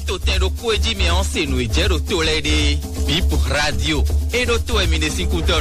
to tendo kueji me onse no ejero to lede. Bip radio. Edo to emine 5 ton.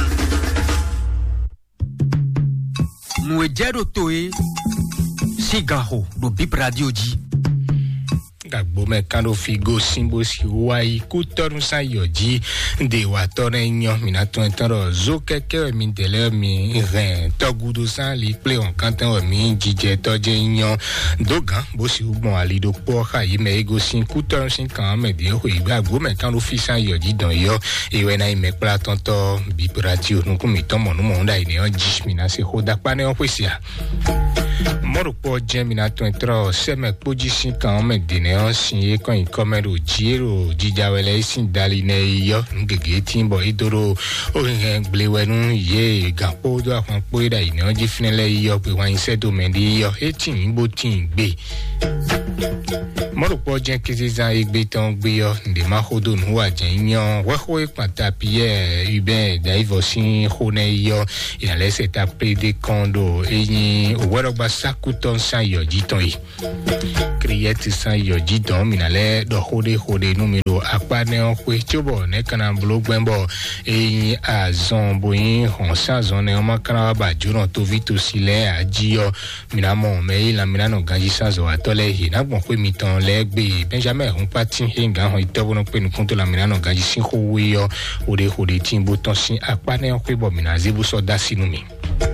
No ejero to e Sigaho do Bip Radio ji. Gagbo me kando figo simbo si wai kutorun sa yoji de watore nyo minato entaro zo keke mi dele mi ren togudo sa li ple on kantan mi jije toje nyo dogan bo si ugbon alido po ha yi me ego sin kutorun sin kan me de ho igagbo me kando fi sa yoji don yo ewe na me pla tonto Bip Radio no mi tomo no mo ndai ne on ji mina se hoda pa ne on pesia moro po jemina to entro se me poji sin kan me de ne si kon ikomero jiro jijawele sin daline yo ngege timbo idoro o ngblewe ye gapo do afan poida ina jifinele yo pe wan sedo mendi yo etin bo tin gbe moro po jen kiziza igbe ton gbe yo nde ma hodo nu wa jen yan weho ipata pie ube daivo sin hone yo ina lese ta pe de kondo eyin owero gba sakuton san yo jiton yi create san yo jiton minale do hode numero apane on pe chobo ne kana blogbenbo eyin azon boyin hon sazon ne o makara ba juron to vito sile ajiyo minamo me ila minano ganji sazo atole hi na gbon pe mi tan legbe Benjamin on pati hinga hon itobo no pe nukun to la minano ganji sin howe yo hode timbo ton sin apane on pe bo minaze bu so da sinu mi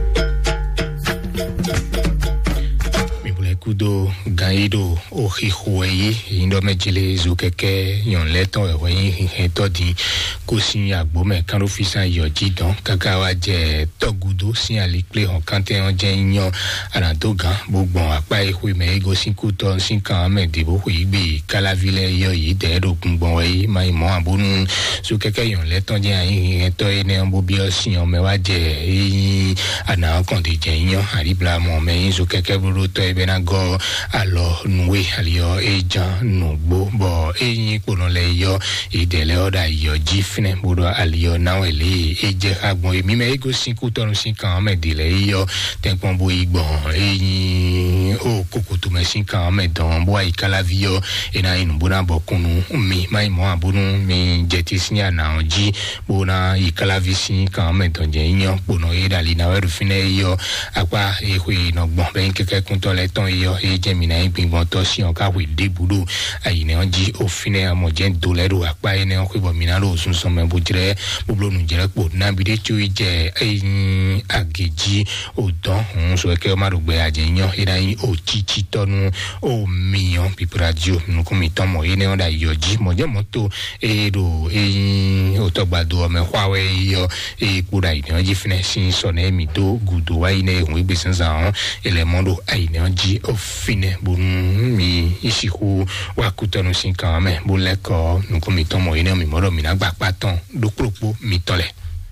kudo gaido o hihuei indo mejile zukeke yon leton ewe heto di kosin agbo me kan ofisa yoji don kakawa je togudo sin alikple hon kante on je yan aradogan gbogbon apa ewe me ego sin kuto sin kan me debo igbe kalavile yo yi de rogungbon we mai mo abunu zukeke yon leton je heto ene on bobi osin o me wa je ana kon de je yan aribla mo me zukeke buru to ebe na go alo nuwe alio eja nugbo bo eyin pono le yo idele oda yo jifne bodo alio nawele eje agbon emi me ego sin kutorun sin kan me dile yo tenpon bo igbon eyin o kokoto me sin kan me don bo ikala vio ena inu bona bokunu mi mai mo abunu mi jeti sin ana oji bona ikala vi sin kan me don je yan pono idali na weru fine yo apa ehwe no gbon ben keke kunto le ton yo Gemina impingbon tosi on ka we debudo ayine onji ofine amojen dolero apa ene on kwibo minalo sunsun me bujire bublo nu jere po na bide chu je ageji odon so ke o marugbe ajenyan ira yin ochichi tonu o miyan Bip Radio nku mi tomo ene on da yoji moje moto ero otogbado me hwawe yo pura ine onji fine sin so na mi do gudo wa ine ehun igbe sansan elemondo ayine onji fine bon mi isiku wa kutonu sin kan me bo leko nku mi tomo ine mi moro mi na gba patan do propo mi tole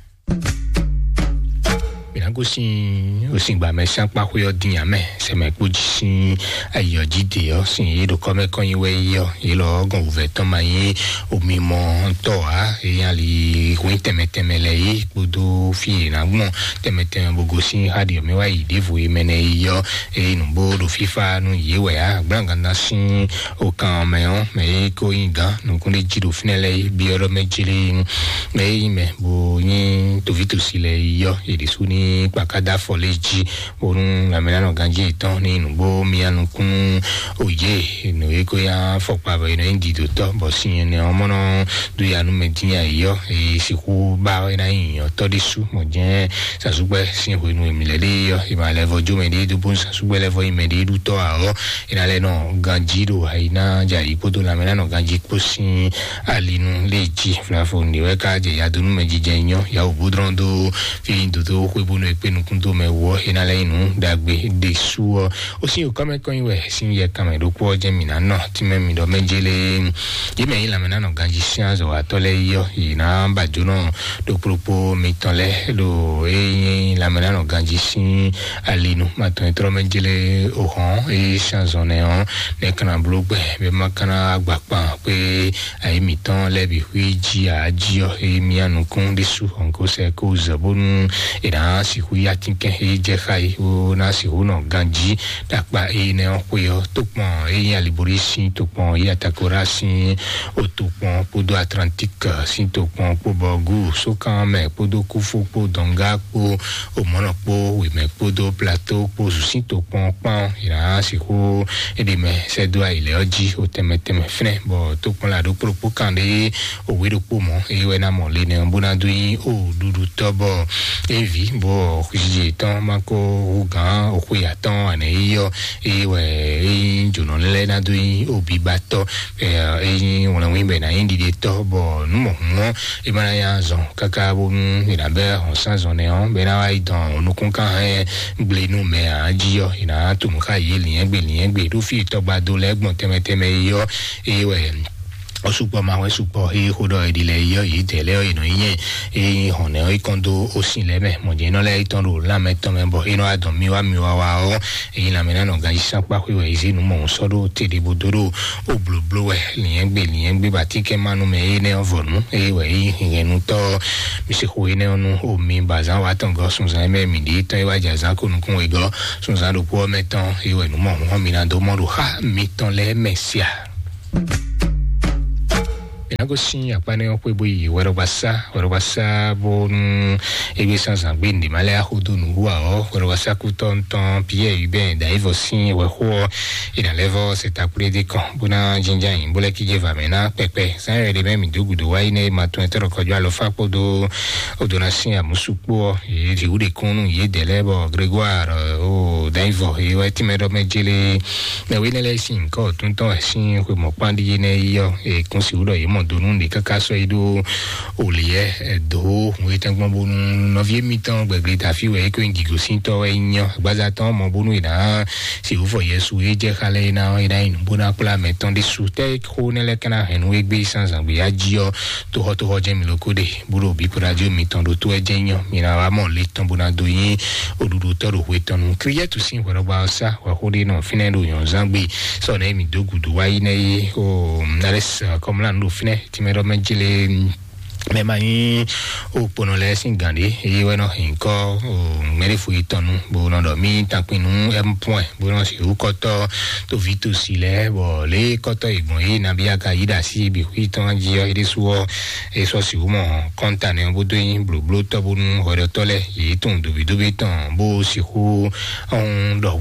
Minagosin osin me san pa ko din me se me poji sin ayoji de yo sin edo kome kon iwe yo ilo gon uveton mayin omi mo to a eyan li ko teme le yi podo fi na gbon teme bogo sin hadi mi wa ide vo imene yo inu bodo fifa nu yewe a gbanga na sin o kan me on me ko inga nu kun le jido finele bi oro mejile me bo yin to vito sile yo edisuni pakada foleji orun lamelano ganje itan ni nubo mi anukun oye no eko ya fopa ba ino indido to bo sin ne omono du ya nu medinya iyo siku ba ina yin to disu mo je sasugbe sin ho inu emilele yo imale vojo me de du bun sasugbe levo imede du to aro ina le no ganjiro aina ja ipodo lamelano ganji posin alinu leji flafo ni we ka je ya dunu mejije yan ya obudrondo fi ndodo ko no ipenu kunto me wo ina le inu dagbe de su o si o kame kon iwe sin ye kame do po je mina no ti me mi do mejele yime ila mena no ganji sianzo atole yo ina bajo no do propo mi tole do la mena no ganji sin alinu maton etro mejele o hon sianzo ne on ne kana blogbe be makana agbapa pe ai mi ton lebi wiji aji o mi anukun de su onko se ko zabonu ina si siku ya tinken e je khai o na si ho no ganji takpa e ne o yo tokpon e alibori sin tokpon ya takora sin o tokpon podo atlantique sin tokpon po bogu so kan me podo kufu po donga po o monopo we me podo plateau po sin tokpon pan ira si ho e de me se do ile oji o teme fne bo tokpon la do pro kande o we do po mo e we na mo le ne mbona do yin o dudu tobo evi bo ji tan mako ugan o ku ya tan ane yo e we jono le na do yin obi bato e wona wimbe na indi de tobo no mo e mana ya zon kaka bo ni na be on san zone on be na wa idan onu kun kan gble nu me aji yo ina tu nka ye liyan gbe do fi to gba do legbon teme yo e we osupo ma we supo e hodo edile yo yi tele o ino yin e hone o ikondo osin leme mo je no le iton ro la meto me bo ino adon mi wa o e la me na no gan isan pa we isi nu mo so do tede bodoro o blo we liyan gbe ba ti ke manu me e ne ovonu e we yin nu to mi se ko ene onu o mi bazan wa ton go sun san me mi di ton e wa jazan ko nu kun e go sun san do po meton e we nu mo mi na do mo ro ha mi ton le mesia Nago sin apane o pe boyi werobasa bon ebe sansan gbe ndi male ahudu nu wa o werobasa ku ton pie ube da evo sin we ho ina level c'est après des camps bona jinja in bole ki je va mena pepe san re de mi dugudu wa ine ma to entero ko jo alo fa podo o donation a musupo e di ude kunu ye delebo Grégoire o daivo e wa ti me do mejele me we le sin ko tun ton sin ko mo pandi ne yo e konsi udo ye donu de kaka so ido olie do we tangbon bonu 9e mi-temps gbegbe ta fi we ko ngigo sinto we yan gbaza tan mo bonu ina si o foye su e je kale na ina in bona pla meton de su te ko ne le kana hen we gbe sans angbe ajio to ho je mi lokode buro bi radio mi-temps do to e je yan mi na wa mo le ton bona do yin odudu to ro we ton kriye to sin woro ba sa wa ko de no finendo yan zangbe so na mi dogudu wa ina ye o nales comme la no fine ti me do mejele me mani o pono le singande e we no inko o mere fu itonu bo no do mi tapinu point bo no si u koto to vitu sile bo le koto igbon yi na bia ka ida si bi hu iton ji yo ide suo e so si u mo konta ne bo do yin blo to bo nu ho to le yi ton do bi ton bo si hu on do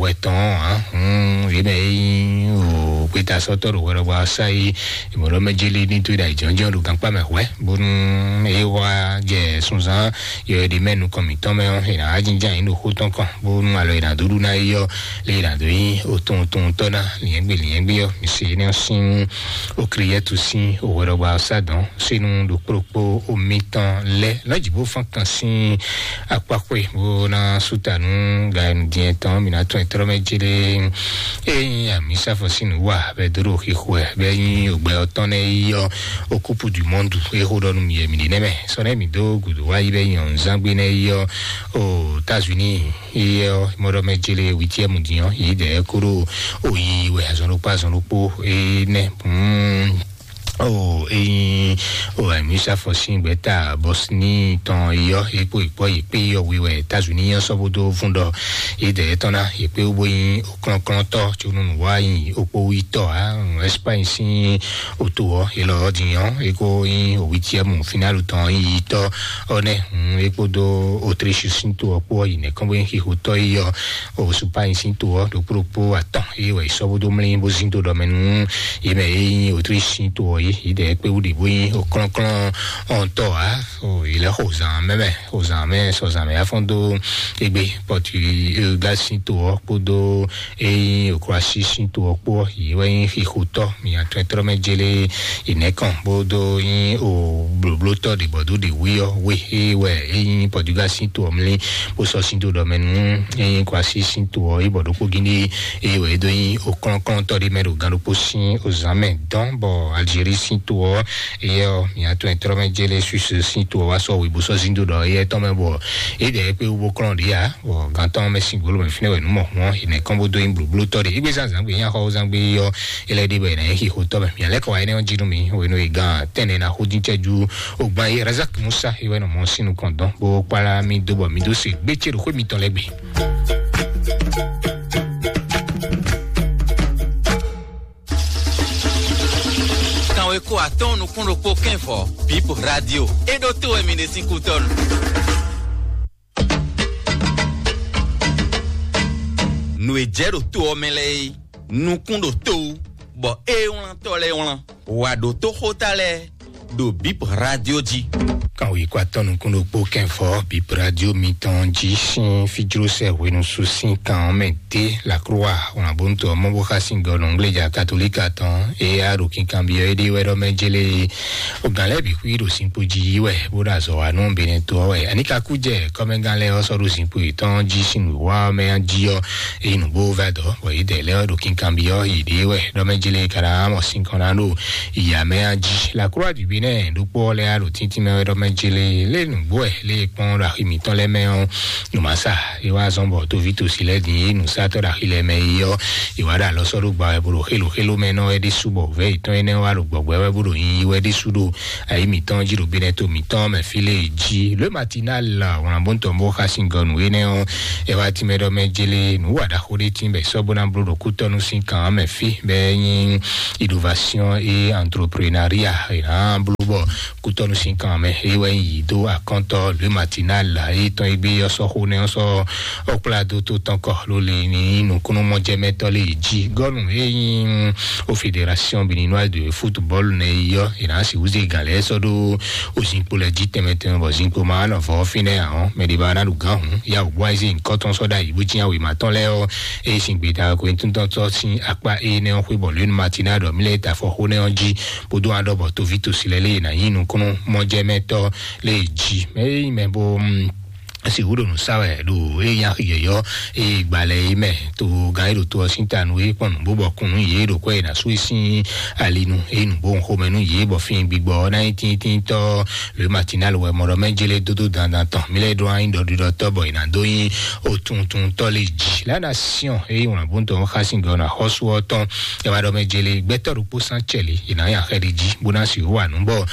weton e be o peta so to ro wa sai mo do mejele ni to da jonjon do kan pa me we bo e wa je sunza yo di menu komiton me on ina ajinja inu huton kan bo nu alo ina dudu na yo le ina do yin o ton tona liengbe yo mi se ni sin o kriye to sin o woro ba sadon sinu do propo o mitan le lajibo fan kan sin apapwe bo na sutanu ga ndien tan mi na to etro mejele e ami sa fo sinu wa be duro ki khwe be yin ogbe otan ne yo o coupe du monde e hodonu mi mi neme so ne mi do gudu wa ibe yon zangbe ne yo o États-Unis yo moro mejele 8e mundial yi de kuro o yi we azon po e ne o mi sa fosin beta Bosnie ton yo e po yo we États-Unis yo so bodo fundo e de tona e pe o boyin o kan to ti unu wa yin o po ito Espagne sin o to e lo diyan e ko yin o 8e final ton ito one e po do Autriche sin to po yin kan bo yin ki to yo o Spain sin to do propo atan e we so bodo mlin bo sin to do menu e me Autriche sin to ide pe udi boyin o klon on to o ile hozan me so zame afondo egbe poti gasin to podo e o kwasi sin to po iwe fi huto mi atro mejele inekan bodo yin o bloblo to de bodo de we e poti gasin to mli bo so sin to do menu e kwasi sin to e bodo ko gini e we do yin o klon to de mero gan po sin o zame don bo Algerie jeli sinto e mi ato entrome jeli su sinto wa so we bo so zindo do e to me bo e de pe wo kron dia o gantan me singolo me fine we no mo ine kombo do in blue to de igbe zanzan gbe yan ho zan gbe yo ele de be na hi ho to me mi le ko wa ene on jiru mi we no e gan tene na ho din cheju o gba e Razak Musa e we no mo sinu kondon bo para mi do bo mi do se gbe cheru ko mi ton legbe. Quand eko aton no kundo po kenfo Bip Radio e do to e mine 5 ton. No e jero to o mele no kundo to bo e on to le on wa do to hotale do Bip Radio ji. Quand oui quoi ton kundo po kenfo Bip Radio miton ji sin fijro se we no souci quand mette la croix on a bon to mo bo kasingo l'anglais ja catholique ton e a ro kin cambio e di we ro mejele o gale bi ku ro sin po ji we bo da so wa no be to we anika ku je comme gale o so ro sin po ton ji sin wa me ji yo e no bo va do we de le ro kin cambio i di we ro mejele kara mo sin konano ya me ji la croix du bine do po le a ro tinti me ro jele le nubo le pon la imiton le meon no masa e wa zombo to vito sile di no sato la ile me yo e wa da lo so ru gba e buru helo meno e di subo ve iton ene wa ru gbogbo e buru yin we di sudo ai miton jiro bineto miton me file ji le matinal la on bon to mo khasingonu ene o e wa ti medo me jele no wa da hore tin be so bona buru kuto no sin kan me fi be yin innovation et entrepreneuriat e na blubo kuto no sin kan me y do à canto le matinal là et ton ibe yo so hone so o plado tout encore lo le ni no kono mo je metole ji gonu e o fédération béninoise de football ne yo ina si uzi gale so do o sin pour le ji temeten bo sin ko ma no fo fine an me di bana lu gan ya o boys in cotton so da ibu ti awe ma ton le o e sin gbe ta ko tun ton so sin apa e ne on football le matinal do mi le ta fo hone on ji bodo ando bo to vito silele na yin no kono mo je meto le ji me bo seguro no sabe do e yan yo e gbale me to gairo to sintanu e pon bo bo kun ye do ko na suisi alinu e nu bon ho menu ye bo fin gbigbo 19 to le matinal we mo mejele dodo dan tan mi le do in do to boy na do yin o tun to le ji la nation e on bon to khasingo na hosu to e ba do mejele gbetoru po sanchele ina ya kheriji bona si wa nu bo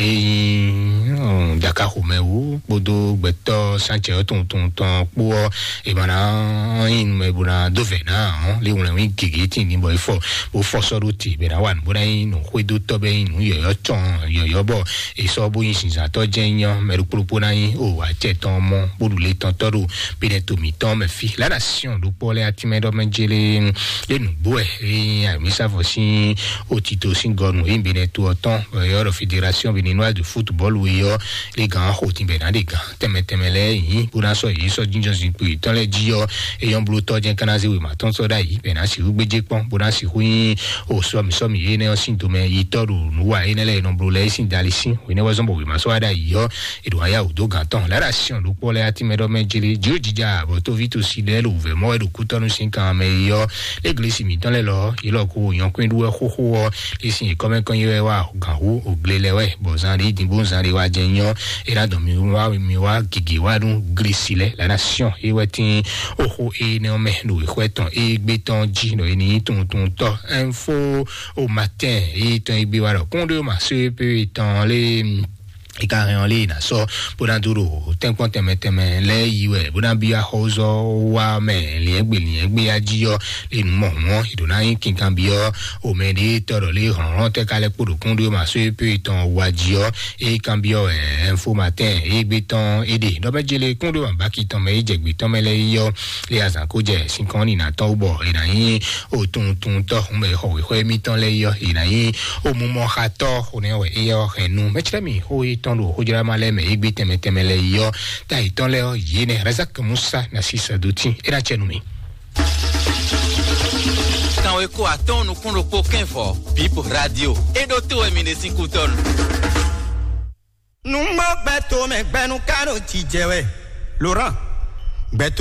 e daka ho me wo bodo gbeto che ton po e bana in me buna dove na le un mi gigi ni boy fo so ruti be na wan buna in ho do to be in yo chon yo bo e so bo yin sin to jenyo me ru pro na yin o wa che ton mo bodu le ton toru be ne to mi ton me fi la nation do po le atime do menjele le nu bo e mi sa fo sin o tito sin gonu in be ne to ton yo fédération béninoise de football où yo les gars ho tin be na de gars temetemele pour ça il so jinjon sin puis dans les dio et yon bluto jen kanazi we ma ton so dai be na si ugbeje pon pour si hui o so mi ene o sin to me yitoru nu wa ene le no blule sin dalisi we ne wazombo we ma so dai yo e do aya udo ganton la ration do pour les atimedo menjili jujija bo to vito si de lo ve mo e do kutonu sin kan me yo l'église mi dans les lo ilo ko yon kwin duwe ho le sin comme kan yo wa gan hu o glele we bo zan ri din bo zan ri wa jenyo e la do mi wa gigi wa grisile la nation e wetin oho e ne o me no e kweton e gbeton ji no e ni ton to info au matin e ton e bi wa ro kondo ma se pe ton le e carré en ligne so pour duro tempo teme le iwe bona bia hozo wa me le egbe ajiyo le mo idona yin kin kan bio o me ni toro le ran te kale puru kondo ma so pe ton wajiyo e kan bio info matin e gbe ton ede do bejele kondo ba ki ton me je gbe ton me le yo le azan ko je sin kan ni na to bo e na yin o tun to me ho we mi ton le yo e na yin o mo mo khato o ne we e yo renu me chemi ho ton lo hojira male me igbe temetele yo ta iton le yene Razak Musa na sisa duti era chenumi quand we ko aton no kun ro po kenfo Bip Radio e do to e mine 5 ton numba beto me gbenu karo ti jewe Laurent beto